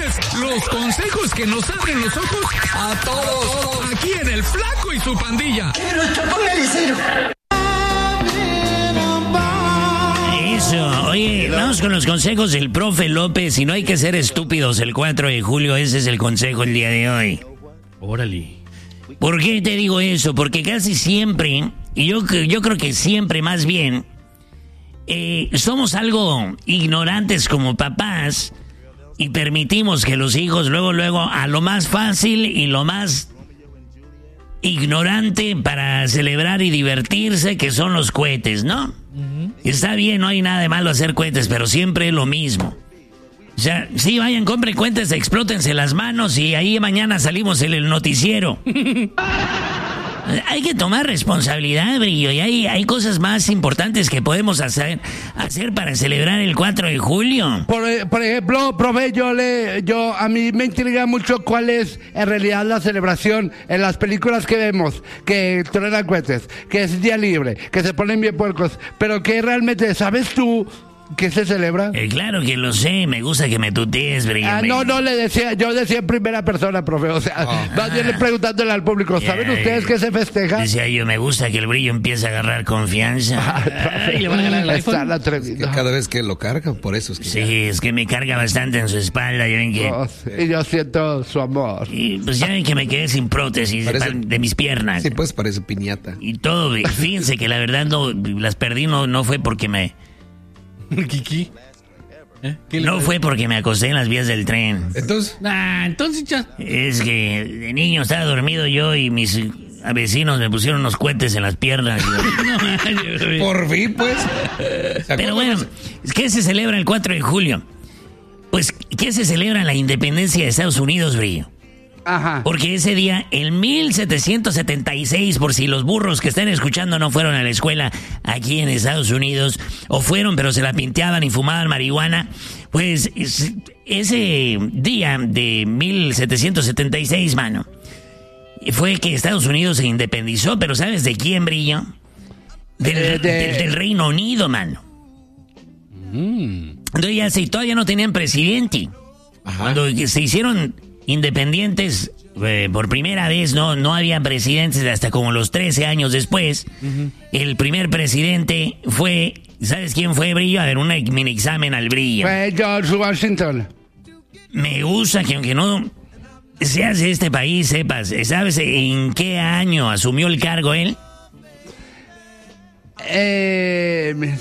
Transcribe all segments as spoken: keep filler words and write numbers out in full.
ustedes los consejos que nos abren los ojos a todos aquí en El Flaco y su Pandilla. Eso, oye, vamos con los consejos del profe López. Y no hay que ser estúpidos el cuatro de julio, ese es el consejo el día de hoy. Órale. ¿Por qué te digo eso? Porque casi siempre, y yo, yo creo que siempre más bien, eh, somos algo ignorantes como papás y permitimos que los hijos luego, luego, a lo más fácil y lo más ignorante para celebrar y divertirse, que son los cohetes, ¿no? Uh-huh. Está bien, no hay nada de malo hacer cohetes, pero siempre es lo mismo. O sea, sí, vayan, compren cohetes, explótense las manos y ahí mañana salimos en el noticiero. Hay que tomar responsabilidad, Brillo, y hay, hay cosas más importantes que podemos hacer, hacer para celebrar el cuatro de julio. Por, por ejemplo, profe, yo le, yo a mí me intriga mucho cuál es en realidad la celebración en las películas que vemos, que truenan cohetes, que es día libre, que se ponen bien puercos, pero que realmente, ¿sabes tú qué se celebra? Eh, claro que lo sé, me gusta que me tutees, Brillo. Ah, no, no, le decía, yo decía en primera persona, profe, o sea, oh. más bien preguntándole al público, ¿saben yeah, ustedes qué se festeja? Decía yo, me gusta que el Brillo empiece a agarrar confianza. Ay, le van a ganar el iPhone. Es que cada vez que lo carga, por eso es que... Sí, ya... es que me carga bastante en su espalda, ya ven que... Oh, sí. Y yo siento su amor. Y pues ya ven que me quedé sin prótesis parece... de, de mis piernas. Sí, pues parece piñata. Y todo, fíjense que la verdad no, las perdí, no, no fue porque me... ¿Kiki? ¿Eh? No fue porque me acosté en las vías del tren. ¿Entonces? Ah, entonces ya. Es que de niño estaba dormido yo y mis vecinos me pusieron unos cohetes en las piernas. No, por fin, pues. Pero bueno, ¿qué se celebra el cuatro de julio? Pues, ¿qué se celebra en la independencia de Estados Unidos, Brillo? Ajá. Porque ese día, en mil setecientos setenta y seis, por si los burros que están escuchando no fueron a la escuela aquí en Estados Unidos, o fueron pero se la pinteaban y fumaban marihuana, pues ese día de mil setecientos setenta y seis, mano, fue que Estados Unidos se independizó, pero ¿sabes de quién, Brillo? Del, eh, de... del, del Reino Unido, mano. Mm. Entonces ya sí, todavía no tenían presidente. Ajá. Cuando se hicieron independientes, eh, por primera vez no, no había presidentes hasta como los trece años después. Uh-huh. El primer presidente fue, ¿sabes quién fue, Brillo? A ver, un mini examen al Brillo. Fue George Washington. Me gusta que aunque no seas de este país, sepas, ¿sabes en qué año asumió el cargo él? Eh, mil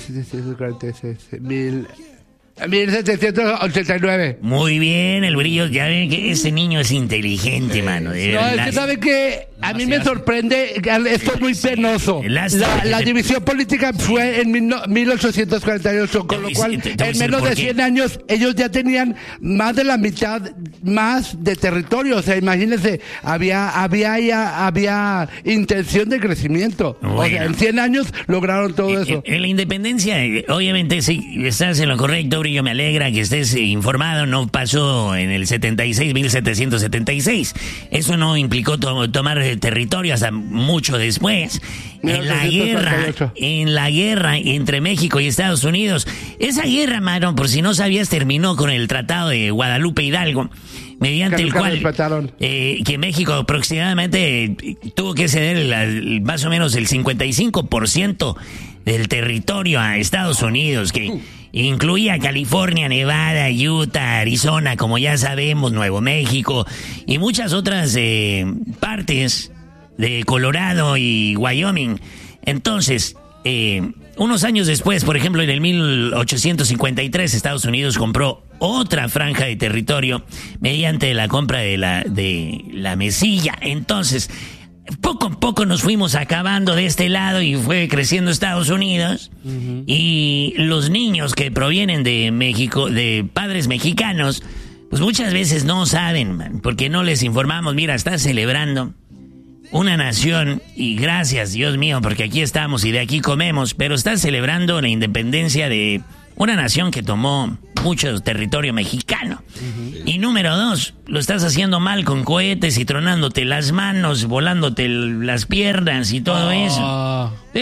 setecientos ochenta y nueve. Muy bien, el Brillo, ya ven que ese niño es inteligente, mano. De no, es que sabe que a mí me sorprende, esto es muy penoso. La, la división política fue en mil ochocientos cuarenta y ocho, con lo cual en menos de cien años ellos ya tenían más de la mitad más de territorio. O sea, imagínense, había había ya, había intención de crecimiento. Bueno, o sea, en cien años lograron todo eso. En la independencia, obviamente sí, estás en lo correcto, Brillo, me alegra que estés informado. No pasó en el setenta y seis, mil setecientos setenta y seis. Eso no implicó to- tomar el territorio hasta mucho después. En la guerra, en la guerra entre México y Estados Unidos. Esa guerra, mano, por si no sabías, terminó con el Tratado de Guadalupe Hidalgo, mediante el cual eh, que México aproximadamente eh, tuvo que ceder la, más o menos el cincuenta y cinco por ciento del territorio a Estados Unidos, que incluía California, Nevada, Utah, Arizona, como ya sabemos, Nuevo México y muchas otras eh, partes de Colorado y Wyoming. Entonces, eh, unos años después, por ejemplo, en el mil ochocientos cincuenta y tres, Estados Unidos compró otra franja de territorio mediante la compra de la, de la Mesilla. Entonces, poco a poco nos fuimos acabando de este lado y fue creciendo Estados Unidos. Uh-huh. Y los niños que provienen de México, de padres mexicanos, pues muchas veces no saben, man, porque no les informamos. Mira, estás celebrando una nación y gracias, Dios mío, porque aquí estamos y de aquí comemos, pero estás celebrando la independencia de una nación que tomó mucho territorio mexicano. Uh-huh. Y número dos, lo estás haciendo mal con cohetes y tronándote las manos, volándote las piernas y todo oh. eso. Entonces,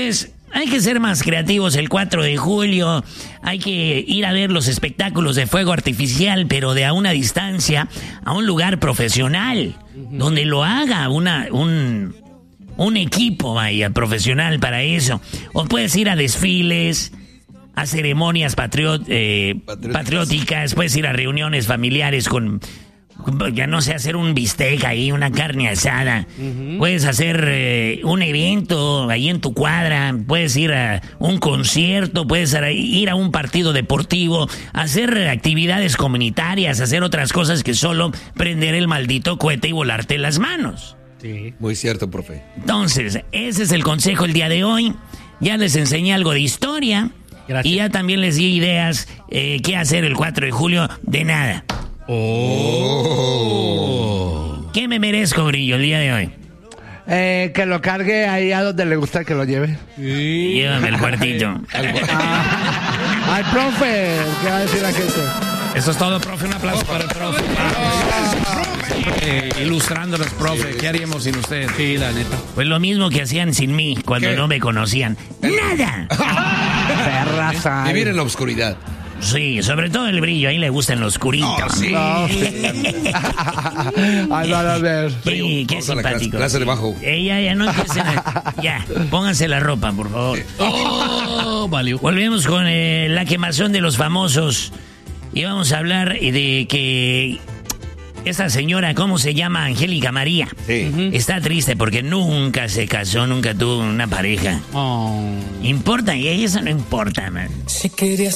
Hay que ser más creativos el cuatro de julio, hay que ir a ver los espectáculos de fuego artificial, pero de a una distancia, a un lugar profesional, uh-huh. donde lo haga una, un, un equipo, vaya, profesional para eso. O puedes ir a desfiles, a ceremonias patriot, eh, patrióticas, puedes ir a reuniones familiares con... Ya no sé, hacer un bistec ahí, una carne asada. Uh-huh. Puedes hacer eh, un evento ahí en tu cuadra. Puedes ir a un concierto. Puedes ir a un partido deportivo. Hacer actividades comunitarias. Hacer otras cosas que solo prender el maldito cohete y volarte las manos. Sí. Muy cierto, profe. Entonces, ese es el consejo el día de hoy. Ya les enseñé algo de historia. Gracias. Y ya también les di ideas eh, qué hacer el cuatro de julio. De nada. Oh. ¿Qué me merezco, Brillo, el día de hoy? Eh, que lo cargue ahí a donde le gusta que lo lleve. Sí. Llévame el cuartito. ah, al profe, ¿qué va a decir la gente? Eso es todo, profe. Un aplauso para el profe. Eh, ilustrándonos, profe. ¿Qué haríamos sin usted? Sí, la neta. Pues lo mismo que hacían sin mí cuando ¿Qué? no me conocían. ¡Nada! Perras. Vivir en la oscuridad. Sí, sobre todo el Brillo, ahí le gusta en lo oscurito. Oh, sí. No, sí. Ay, van a ver. Sí, qué simpático. Clase de bajo. Eh, ya, ya, no empiecen a... Ya, pónganse la ropa, por favor. Sí. Oh, vale. Volvemos con eh, la quemazón de los famosos. Y vamos a hablar de que... Esta señora, ¿cómo se llama? Angélica María. Sí. Uh-huh. Está triste porque nunca se casó, nunca tuvo una pareja. Oh. ¿Importa? Y eso no importa, man. Si querías